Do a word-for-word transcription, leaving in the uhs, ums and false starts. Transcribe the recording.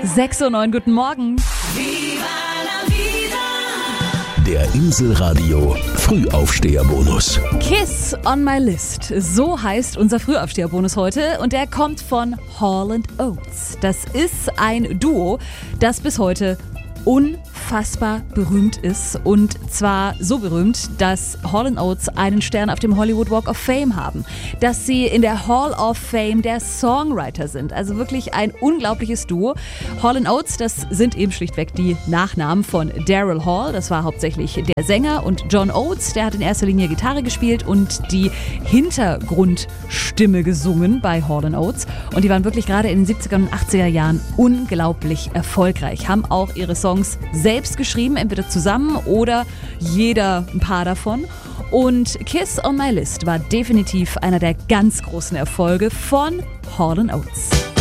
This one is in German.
sechs Uhr neun, guten Morgen. Der Inselradio Frühaufsteherbonus. Kiss on my list. So heißt unser Frühaufsteherbonus heute und der kommt von Hall and Oates. Das ist ein Duo, das bis heute unfassbar berühmt ist, und zwar so berühmt, dass Hall and Oates einen Stern auf dem Hollywood Walk of Fame haben, dass sie in der Hall of Fame der Songwriter sind, also wirklich ein unglaubliches Duo. Hall and Oates, das sind eben schlichtweg die Nachnamen von Daryl Hall, das war hauptsächlich der Sänger, und John Oates, der hat in erster Linie Gitarre gespielt und die Hintergrundstimme gesungen bei Hall and Oates, und die waren wirklich gerade in den siebziger und achtziger Jahren unglaublich erfolgreich, haben auch ihre Songs selbst geschrieben, entweder zusammen oder jeder ein paar davon. Und Kiss on my list war definitiv einer der ganz großen Erfolge von Hall and Oates.